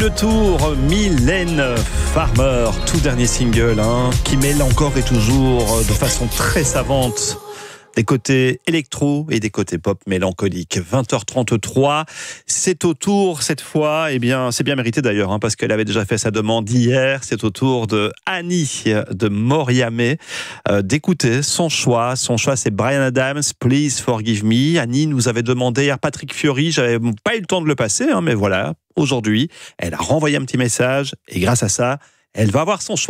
Le tour, Mylène Farmer, tout dernier single, qui mêle encore et toujours de façon très savante des côtés électro et des côtés pop mélancoliques. 20h33, c'est au tour cette fois, c'est bien mérité d'ailleurs, parce qu'elle avait déjà fait sa demande hier. C'est au tour de Annie de Moriamé d'écouter son choix. Son choix, c'est Bryan Adams, Please Forgive Me. Annie nous avait demandé hier Patrick Fiori, j'avais pas eu le temps de le passer, mais voilà, aujourd'hui, elle a renvoyé un petit message et grâce à ça, elle va avoir son choix.